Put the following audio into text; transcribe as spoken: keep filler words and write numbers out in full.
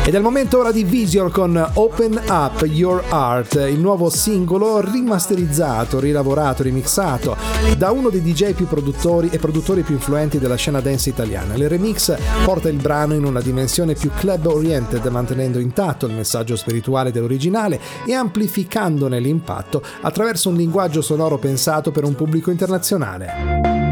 Ed è il momento ora di Visual con Open Up Your Heart, il nuovo singolo rimasterizzato, rilavorato, remixato da uno dei D J più produttori e produttori più influenti della scena dance italiana. Il remix porta il brano in una dimensione più club oriented, mantenendo intatto il messaggio spirituale dell'originale e amplificandone l'impatto attraverso un linguaggio sonoro pensato per un pubblico internazionale.